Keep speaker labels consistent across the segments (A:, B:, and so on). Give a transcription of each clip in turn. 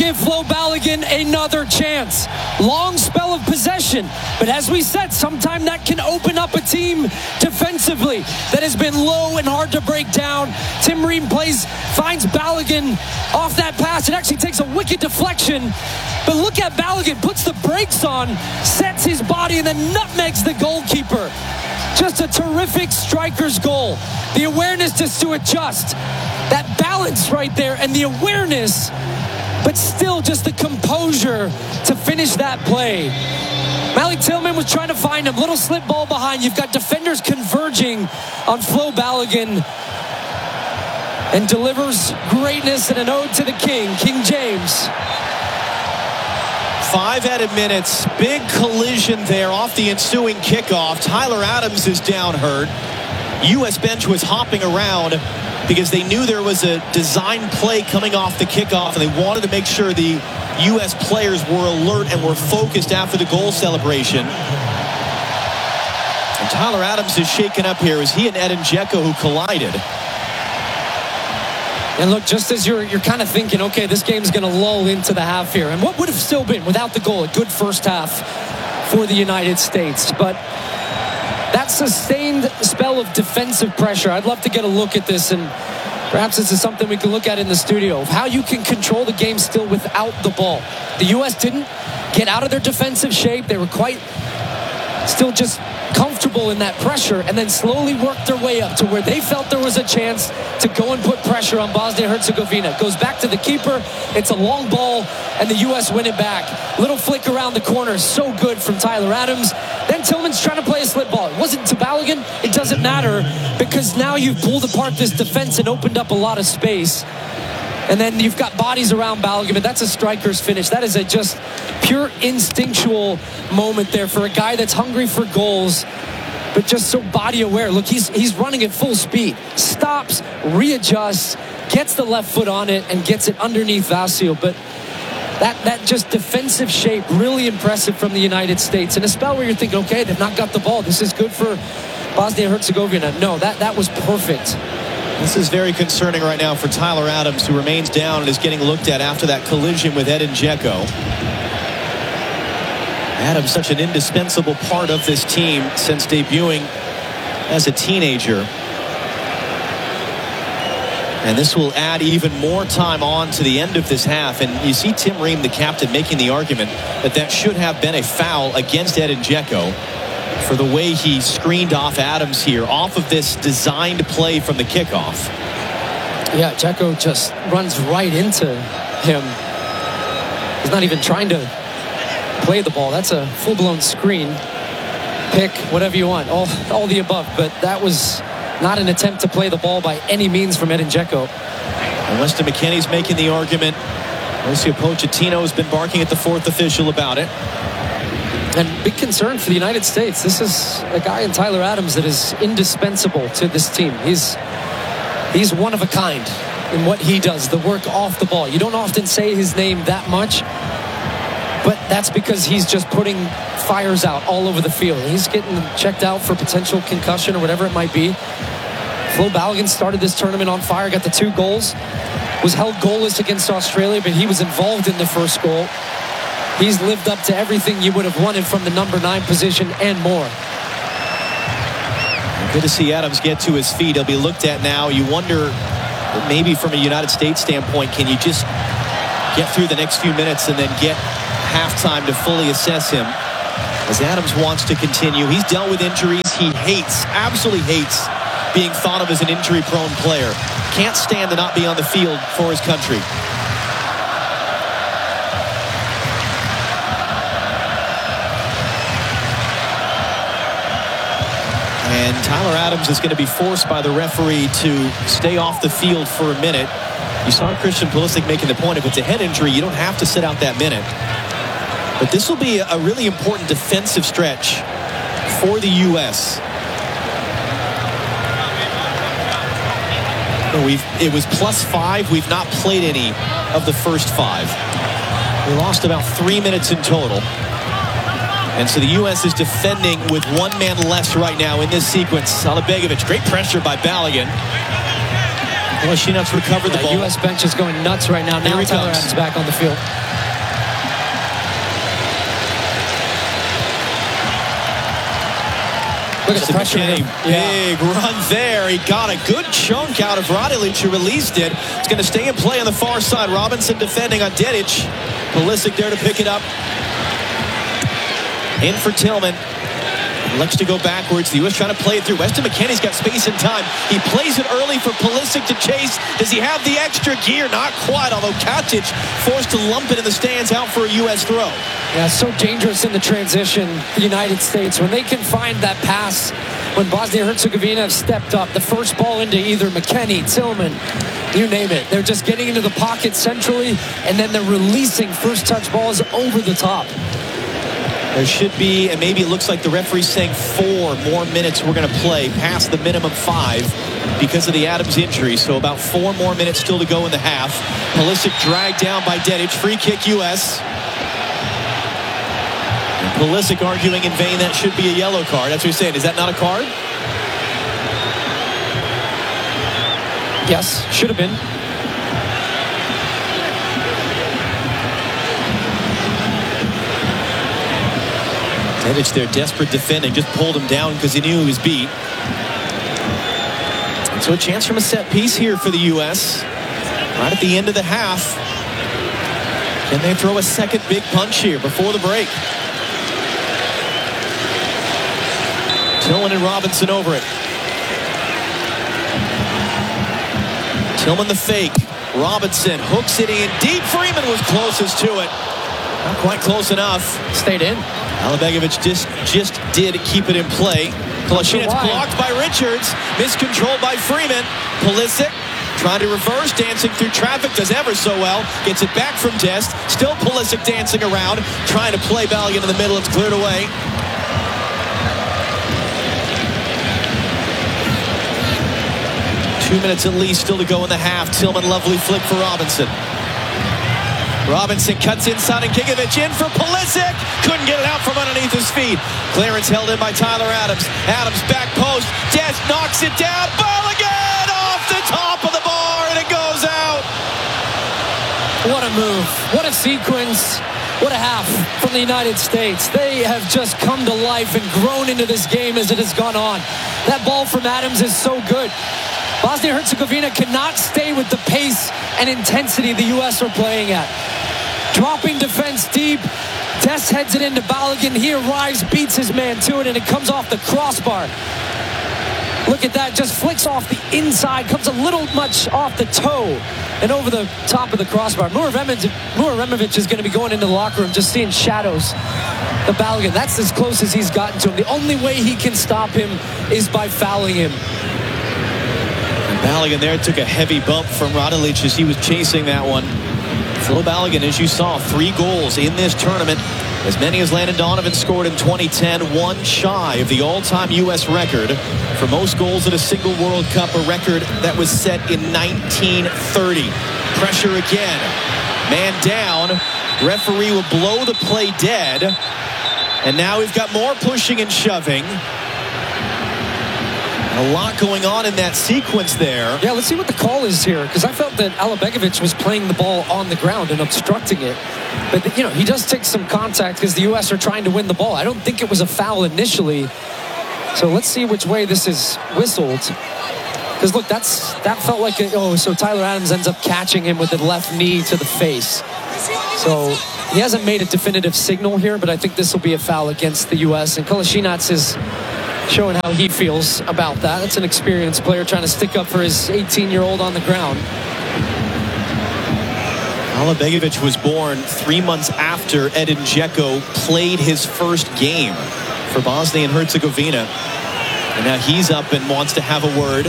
A: give Flo Balogun another chance. Long spell of possession, but as we said, sometime that can open up a team defensively that has been low and hard to break down. Tim Ream finds Balogun off that pass. It actually takes a wicked deflection, but look at Balogun, puts the brakes on, sets his body, and then nutmegs the goalkeeper. Just a terrific striker's goal. The awareness just to adjust. That balance right there and the awareness, but still just the composure to finish that play. Malik Tillman was trying to find him. Little slip ball behind. You've got defenders converging on Flo Balogun, and delivers greatness and an ode to the King, King James.
B: 5 added minutes. Big collision there off the ensuing kickoff. Tyler Adams is down hurt. U.S. bench was hopping around because they knew there was a design play coming off the kickoff, and they wanted to make sure the U.S. players were alert and were focused after the goal celebration. And Tyler Adams is shaken up here as he and Edin Dzeko who collided.
A: And look, just as you're kind of thinking, okay, this game's going to lull into the half here. And what would have still been, without the goal, a good first half for the United States. But that sustained spell of defensive pressure, I'd love to get a look at this, and perhaps this is something we can look at in the studio, of how you can control the game still without the ball. The U.S. didn't get out of their defensive shape. They were quite still just comfortable in that pressure, and then slowly worked their way up to where they felt there was a chance to go and put pressure on Bosnia-Herzegovina. Goes back to the keeper. It's a long ball, and the U.S. win it back. Little flick around the corner. So good from Tyler Adams. Then Tillman's trying to play a slip ball. It wasn't to Balogun. It doesn't matter, because now you've pulled apart this defense and opened up a lot of space. And then you've got bodies around Balogun, but that's a striker's finish. That is a just pure instinctual moment there for a guy that's hungry for goals, but just so body aware. Look, he's running at full speed. Stops, readjusts, gets the left foot on it, and gets it underneath Vasil. But that just defensive shape, really impressive from the United States. In a spell where you're thinking, okay, they've not got the ball. This is good for Bosnia-Herzegovina. No, that was perfect.
B: This is very concerning right now for Tyler Adams, who remains down and is getting looked at after that collision with Edin Dzeko. Adams, such an indispensable part of this team since debuting as a teenager. And this will add even more time on to the end of this half. And you see Tim Ream, the captain, making the argument that should have been a foul against Edin Dzeko for the way he screened off Adams here, off of this designed play from the kickoff.
A: Yeah, Dzeko just runs right into him. He's not even trying to play the ball. That's a full-blown screen. Pick, whatever you want, all the above. But that was not an attempt to play the ball by any means from Edin Dzeko.
B: And Weston McKennie's making the argument. Mauricio Pochettino has been barking at the fourth official about it.
A: And big concern for the United States. This is a guy in Tyler Adams that is indispensable to this team. He's one of a kind in what he does, the work off the ball. You don't often say his name that much, but that's because he's just putting fires out all over the field. He's getting checked out for potential concussion or whatever it might be. Flo Balogun started this tournament on fire, got the 2 goals, was held goalless against Australia, but he was involved in the first goal. He's lived up to everything you would have wanted from the number 9 position and more.
B: Good to see Adams get to his feet. He'll be looked at now. You wonder, maybe from a United States standpoint, can you just get through the next few minutes and then get halftime to fully assess him, as Adams wants to continue. He's dealt with injuries. He absolutely hates being thought of as an injury-prone player. Can't stand to not be on the field for his country. And Tyler Adams is going to be forced by the referee to stay off the field for a minute. You saw Christian Pulisic making the point, if it's a head injury, you don't have to sit out that minute. But this will be a really important defensive stretch for the U.S. It was +5. We've not played any of the first 5. We lost about 3 minutes in total. And so the U.S. is defending with 1 man less right now in this sequence. Alibegovic, great pressure by Balogun. Kolasinac recovered the ball.
A: U.S. bench is going nuts right now. Now Tyler Adams back on the field. Look at the pressure.
B: Big run there. He got a good chunk out of Radilic, who released it. It's going to stay in play on the far side. Robinson defending on Dedic. Pulisic there to pick it up. In for Tillman. Elects to go backwards. The U.S. trying to play it through. Weston McKennie's got space and time. He plays it early for Pulisic to chase. Does he have the extra gear? Not quite, although Katic forced to lump it in the stands out for a U.S. throw.
A: Yeah, so dangerous in the transition, the United States. When they can find that pass, when Bosnia-Herzegovina have stepped up, the first ball into either McKennie, Tillman, you name it. They're just getting into the pocket centrally, and then they're releasing first-touch balls over the top.
B: There should be, and maybe it looks like the referee's saying 4 more minutes we're going to play, past the minimum 5 because of the Adams injury. So about 4 more minutes still to go in the half. Pulisic dragged down by Dedic. Free kick U.S. And Pulisic arguing in vain that should be a yellow card. That's what he's saying. Is that not a card?
A: Yes, should have been.
B: Dedic there, desperate defending, just pulled him down because he knew he was beat. And so a chance from a set piece here for the U.S. right at the end of the half. Can they throw a second big punch here before the break? Tillman and Robinson over it. Tillman the fake. Robinson hooks it in deep. Freeman was closest to it. Not quite close enough.
A: Stayed in.
B: Alabegevich just did keep it in play. Kolasinac blocked by Richards. Miscontrolled by Freeman. Pulisic trying to reverse, dancing through traffic, does ever so well. Gets it back from Dest. Still Pulisic dancing around, trying to play Balogun in the middle. It's cleared away. Two minutes at least still to go in the half. Tillman, lovely flick for Robinson. Robinson cuts inside and Gigovic in for Pulisic. Couldn't get it out from underneath his feet. Clearance held in by Tyler Adams. Adams back post. Dest knocks it down. Balogun off the top of the bar and it goes out.
A: What a move. What a sequence. What a half from the United States. They have just come to life and grown into this game as it has gone on. That ball from Adams is so good. Bosnia-Herzegovina cannot stay with the pace and intensity the U.S. are playing at. Dropping defense deep. Dest heads it into Balogun. He arrives, beats his man to it, and it comes off the crossbar. Look at that. Just flicks off the inside. Comes a little much off the toe and over the top of the crossbar. Muremovic is going to be going into the locker room just seeing shadows of Balogun. That's as close as he's gotten to him. The only way he can stop him is by fouling him.
B: Balogun there took a heavy bump from Radilic as he was chasing that one. Phil Balogun, as you saw, 3 goals in this tournament. As many as Landon Donovan scored in 2010, one shy of the all-time U.S. record for most goals at a single World Cup, a record that was set in 1930. Pressure again. Man down. Referee will blow the play dead. And now we've got more pushing and shoving. A lot going on in that sequence there.
A: Yeah, let's see what the call is here, because I felt that Alabegevich was playing the ball on the ground and obstructing it. But, you know, he does take some contact because the U.S. are trying to win the ball. I don't think it was a foul initially. So let's see which way this is whistled. Because, look, that felt like so Tyler Adams ends up catching him with the left knee to the face. So he hasn't made a definitive signal here, but I think this will be a foul against the U.S. And Kolasinac is showing how he feels about that. That's an experienced player trying to stick up for his 18-year-old on the ground.
B: Alabegevich was born 3 months after Edin Dzeko played his first game for Bosnia and Herzegovina. And now he's up and wants to have a word.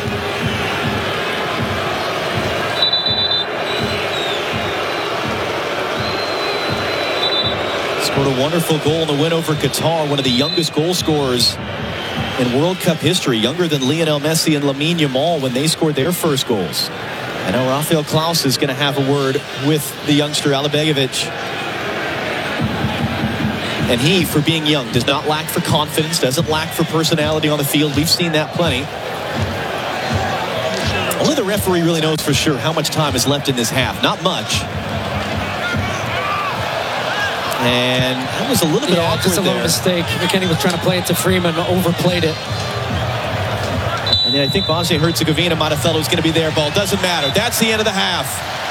B: Scored a wonderful goal in the win over Qatar, one of the youngest goal scorers in World Cup history, younger than Lionel Messi and Lamine Yamal when they scored their first goals. And now Rafael Klaus is going to have a word with the youngster Alabegevich. And he, for being young, does not lack for confidence, doesn't lack for personality on the field. We've seen that plenty. Only the referee really knows for sure how much time is left in this half. Not much. And that was a little bit awkward
A: just a little mistake. McKennie was trying to play it to Freeman, overplayed it.
B: And then I think Bosnia-Herzegovina might have felt it was going to be their ball. Doesn't matter. That's the end of the half.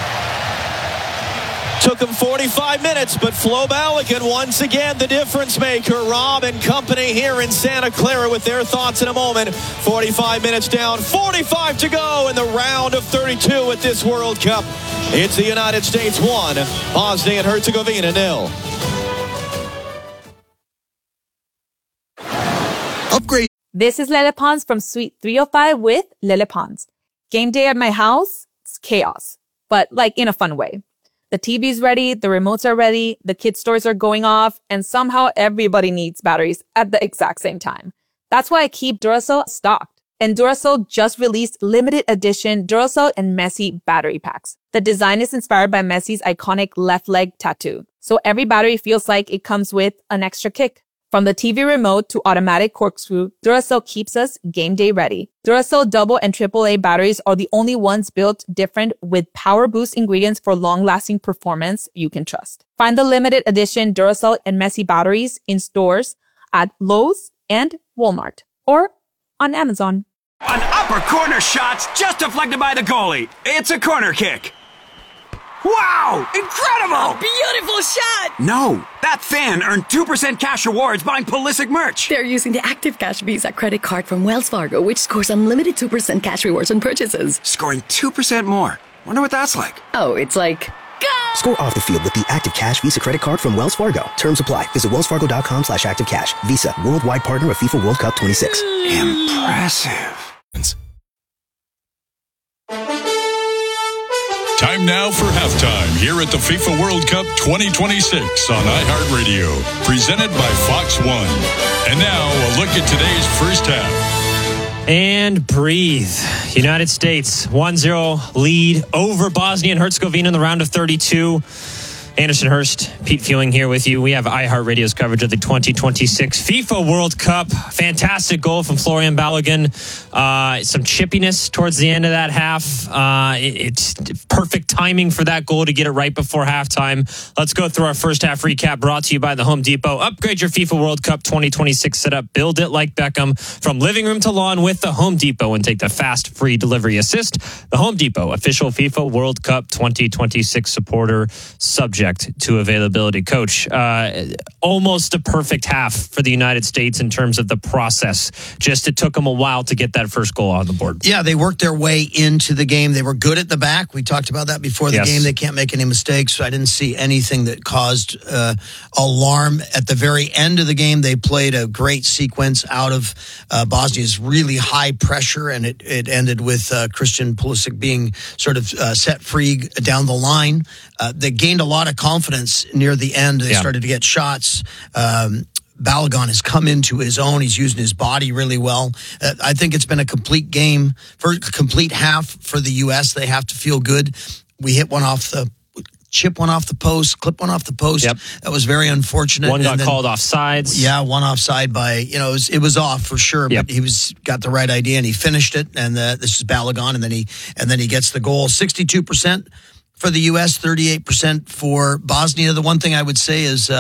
B: Took him 45 minutes, but Flo Balogun once again the difference maker. Rob and company here in Santa Clara with their thoughts in a moment. 45 minutes down, 45 to go in the round of 32 at this World Cup. It's the United States 1, Bosnia and Herzegovina 0.
C: Upgrade.
D: This is Lele Pons from Suite 305 with Lele Pons. Game day at my house, it's chaos, but like in a fun way. The TV's ready, the remotes are ready, the kids' toys are going off, and somehow everybody needs batteries at the exact same time. That's why I keep Duracell stocked. And Duracell just released limited edition Duracell and Messi battery packs. The design is inspired by Messi's iconic left leg tattoo. So every battery feels like it comes with an extra kick. From the TV remote to automatic corkscrew, Duracell keeps us game day ready. Duracell double and AAA batteries are the only ones built different with power boost ingredients for long-lasting performance you can trust. Find the limited edition Duracell and Messi batteries in stores at Lowe's and Walmart or on Amazon.
E: An upper corner shot just deflected by the goalie. It's a corner kick. Wow! Incredible!
F: Beautiful shot!
E: No, that fan earned 2% cash rewards buying Pulisic merch.
F: They're using the Active Cash Visa credit card from Wells Fargo, which scores unlimited 2% cash rewards on purchases.
E: Scoring 2% more. Wonder what that's like.
F: Oh, it's like... Go!
C: Score off the field with the Active Cash Visa credit card from Wells Fargo. Terms apply. Visit wellsfargo.com/activecash. Visa, worldwide partner of FIFA World Cup 26.
E: Impressive.
G: Time now for halftime here at the FIFA World Cup 2026 on iHeartRadio, presented by Fox One. And now a look at today's first half.
H: And breathe. United States 1-0 lead over Bosnia and Herzegovina in the round of 32. Anderson Hurst, Pete Fewing here with you. We have iHeartRadio's coverage of the 2026 FIFA World Cup. Fantastic goal from Florian Balogun. Some chippiness towards the end of that half. It's perfect timing for that goal to get it right before halftime. Let's go through our first half recap brought to you by the Home Depot. Upgrade your FIFA World Cup 2026 setup. Build it like Beckham from living room to lawn with the Home Depot and take the fast free delivery assist. The Home Depot, official FIFA World Cup 2026 supporter, subject to availability. Coach, almost a perfect half for the United States in terms of the process. Just it took them a while to get that first goal on the board.
I: Yeah, they worked their way into the game. They were good at the back. We talked about that before the game. They can't make any mistakes. So I didn't see anything that caused alarm. At the very end of the game, they played a great sequence out of Bosnia's really high pressure, and it ended with Christian Pulisic being sort of set free down the line. They gained a lot of confidence near the end. They started to get shots. Balogun has come into his own. He's using his body really well. I think it's been a complete game, for a complete half for the U.S. They have to feel good. We hit one off the chip, one off the post, clip one off the post. Yep. That was very unfortunate.
H: One got called offsides.
I: Yeah, one offside by, it was off for sure, but he got the right idea and he finished it. And this is Balogun, and then he gets the goal. 62% for the U.S., 38% for Bosnia. The one thing I would say is,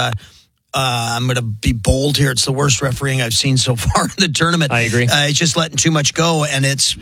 I: I'm going to be bold here. It's the worst refereeing I've seen so far in the tournament.
H: I agree.
I: It's just letting too much go, and it's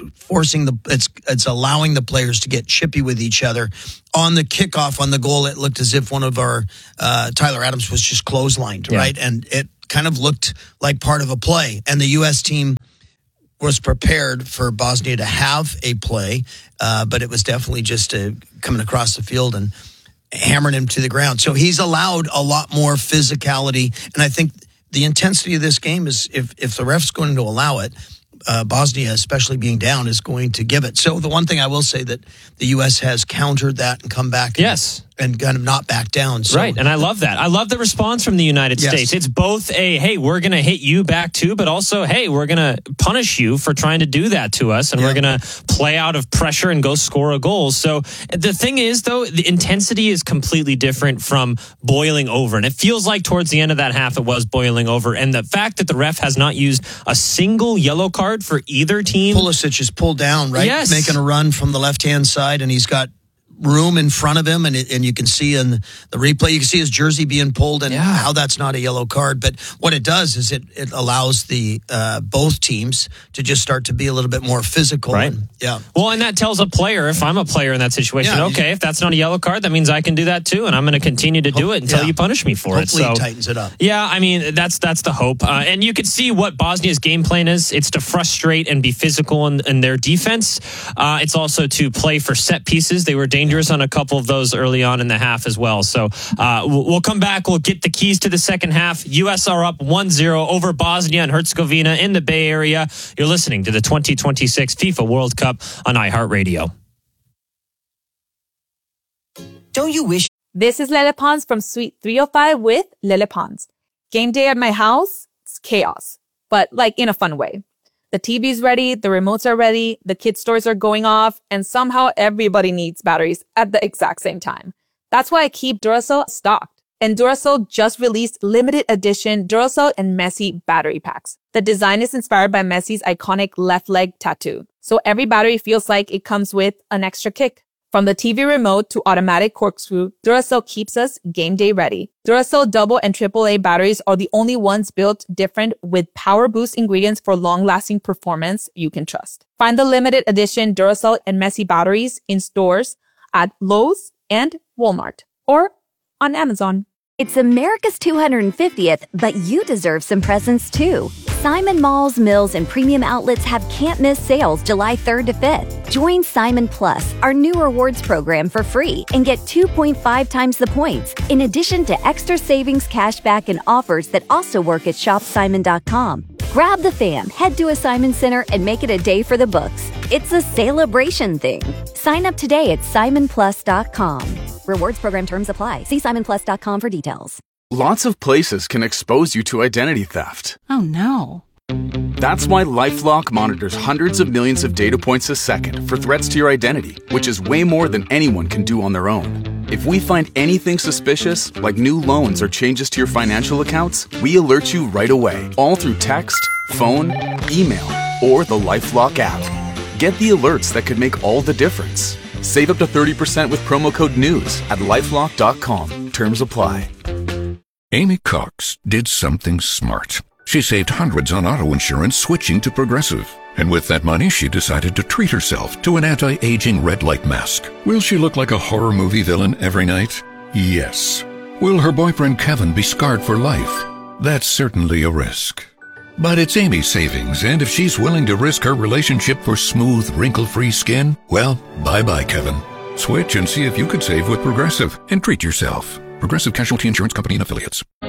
I: it's allowing the players to get chippy with each other. On the kickoff, on the goal, it looked as if one of our Tyler Adams was just clotheslined, right? And it kind of looked like part of a play. And the U.S. team was prepared for Bosnia to have a play, but it was definitely just coming across the field and hammering him to the ground. So he's allowed a lot more physicality. And I think the intensity of this game is, if the ref's going to allow it, Bosnia, especially being down, is going to give it. So the one thing I will say that the U.S. has countered that and come back and kind of not back down. So,
H: right, and I love that. I love the response from the United States. It's both a, hey, we're going to hit you back too, but also, hey, we're going to punish you for trying to do that to us, and we're going to play out of pressure and go score a goal. So the thing is, though, the intensity is completely different from boiling over, and it feels like towards the end of that half it was boiling over, and the fact that the ref has not used a single yellow card for either team.
I: Pulisic is pulled down, right?
H: Yes.
I: Making a run from the left-hand side, and he's got room in front of him, and you can see in the replay, you can see his jersey being pulled, and how that's not a yellow card. But what it does is it allows the both teams to just start to be a little bit more physical.
H: Right.
I: And,
H: well, and that tells a player, if I'm a player in that situation, okay, if that's not a yellow card, that means I can do that too, and I'm going to continue to do it until you punish me for
I: Hopefully
H: it. So
I: it tightens it up.
H: Yeah, I mean, that's the hope. And you could see what Bosnia's game plan is. It's to frustrate and be physical in their defense. It's also to play for set pieces. They were dangerous on a couple of those early on in the half as well. So we'll come back. We'll get the keys to the second half. U.S. are up 1-0 over Bosnia and Herzegovina in the Bay Area. You're listening to the 2026 FIFA World Cup on iHeartRadio.
C: Don't you wish?
D: This is Lele Pons from Suite 305 with Lele Pons. Game day at my house, it's chaos, but like in a fun way. The TV's ready, the remotes are ready, the kids' toys are going off, and somehow everybody needs batteries at the exact same time. That's why I keep Duracell stocked. And Duracell just released limited edition Duracell and Messi battery packs. The design is inspired by Messi's iconic left leg tattoo. So every battery feels like it comes with an extra kick. From the TV remote to automatic corkscrew, Duracell keeps us game day ready. Duracell double and AAA batteries are the only ones built different with power boost ingredients for long-lasting performance you can trust. Find the limited edition Duracell and Messi batteries in stores at Lowe's and Walmart or on Amazon.
J: It's America's 250th, but you deserve some presents too. Simon Malls, Mills, and Premium Outlets have can't-miss sales July 3rd to 5th. Join Simon Plus, our new rewards program, for free and get 2.5 times the points, in addition to extra savings, cashback, and offers that also work at shopsimon.com. Grab the fam, head to a Simon Center, and make it a day for the books. It's a celebration thing. Sign up today at simonplus.com. Rewards program terms apply. See simonplus.com for details.
K: Lots of places can expose you to identity theft.
L: Oh no.
K: That's why LifeLock monitors hundreds of millions of data points a second for threats to your identity, which is way more than anyone can do on their own. If we find anything suspicious, like new loans or changes to your financial accounts, we alert you right away, all through text, phone, email, or the LifeLock app. Get the alerts that could make all the difference. Save up to 30% with promo code NEWS at LifeLock.com. Terms apply.
M: Amy Cox did something smart. She saved hundreds on auto insurance switching to Progressive. And with that money, she decided to treat herself to an anti-aging red light mask. Will she look like a horror movie villain every night? Yes. Will her boyfriend Kevin be scarred for life? That's certainly a risk. But it's Amy's savings, and if she's willing to risk her relationship for smooth, wrinkle-free skin, well, bye-bye, Kevin. Switch and see if you could save with Progressive and treat yourself. Progressive Casualty Insurance Company and Affiliates.